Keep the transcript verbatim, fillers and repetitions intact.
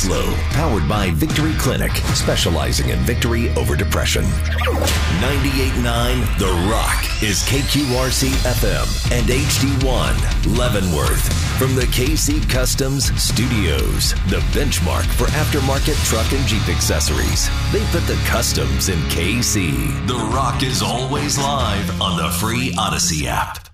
Slow, powered by Victory Clinic, specializing in victory over depression. ninety-eight point nine The Rock is K Q R C F M and H D one, Leavenworth. From the K C Customs Studios, the benchmark for aftermarket truck and Jeep accessories. They put the customs in K C. The Rock is always live on the free Odyssey app.